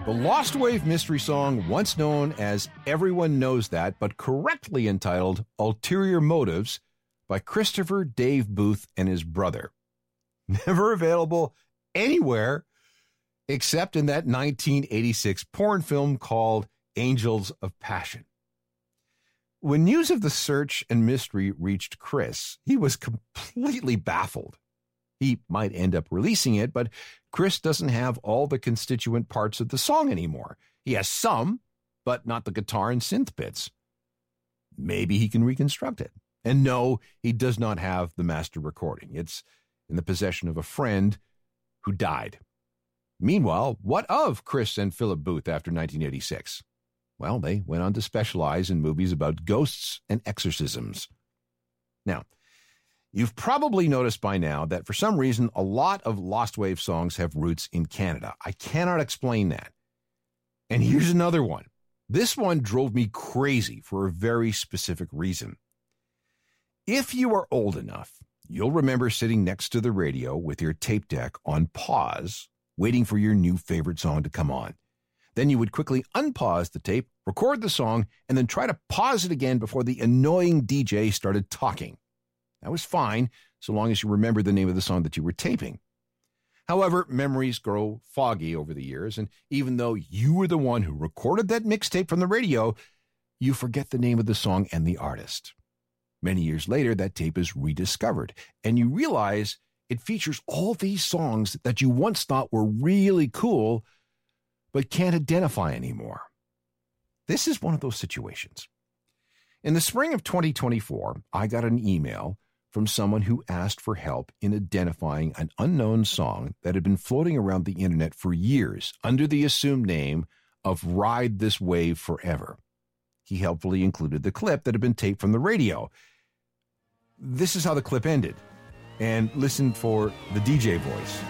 The Lost Wave mystery song, once known as Everyone Knows That, but correctly entitled Ulterior Motives by Christopher Dave Booth and his brother. Never available anywhere except in that 1986 porn film called Angels of Passion. When news of the search and mystery reached Chris, he was completely baffled. He might end up releasing it, but Chris doesn't have all the constituent parts of the song anymore. He has some, but not the guitar and synth bits. Maybe he can reconstruct it. And no, he does not have the master recording. It's in the possession of a friend who died. Meanwhile, what of Chris and Philip Booth after 1986? Well, they went on to specialize in movies about ghosts and exorcisms. Now, you've probably noticed by now that for some reason, a lot of Lost Wave songs have roots in Canada. I cannot explain that. And here's another one. This one drove me crazy for a very specific reason. If you are old enough, you'll remember sitting next to the radio with your tape deck on pause, waiting for your new favorite song to come on. Then you would quickly unpause the tape, record the song, and then try to pause it again before the annoying DJ started talking. That was fine, so long as you remembered the name of the song that you were taping. However, memories grow foggy over the years, and even though you were the one who recorded that mixtape from the radio, you forget the name of the song and the artist. Many years later, that tape is rediscovered, and you realize it features all these songs that you once thought were really cool, but can't identify anymore. This is one of those situations. In the spring of 2024, I got an email from someone who asked for help in identifying an unknown song that had been floating around the internet for years under the assumed name of Ride This Wave Forever. He helpfully included the clip that had been taped from the radio. This is how the clip ended. And listen for the DJ voice.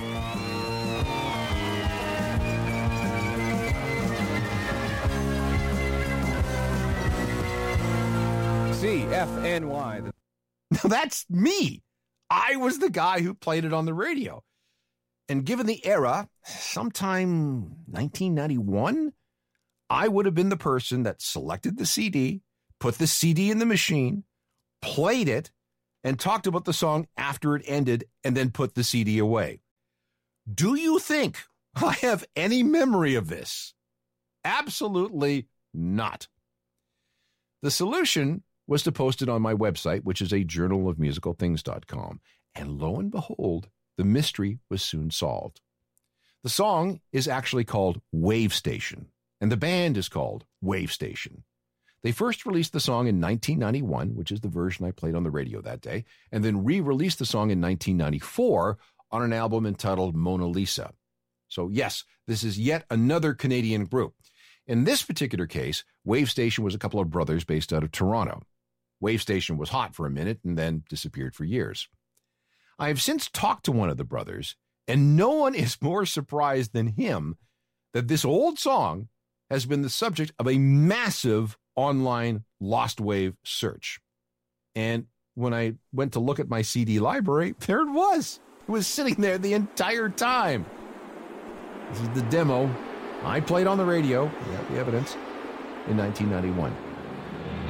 CFNY. Now that's me. I was the guy who played it on the radio. And given the era, sometime 1991, I would have been the person that selected the CD, put the CD in the machine, played it, and talked about the song after it ended, and then put the CD away. Do you think I have any memory of this? Absolutely not. The solution was to post it on my website, which is a journalofmusicalthings.com. And lo and behold, the mystery was soon solved. The song is actually called Wave Station, and the band is called Wave Station. They first released the song in 1991, which is the version I played on the radio that day, and then re-released the song in 1994 on an album entitled Mona Lisa. So yes, this is yet another Canadian group. In this particular case, Wave Station was a couple of brothers based out of Toronto. Wave Station was hot for a minute and then disappeared for years. I have since talked to one of the brothers, and no one is more surprised than him that this old song has been the subject of a massive online Lost Wave search. And when I went to look at my CD library, there it was. It was sitting there the entire time. This is the demo I played on the radio, we have the evidence, in 1991.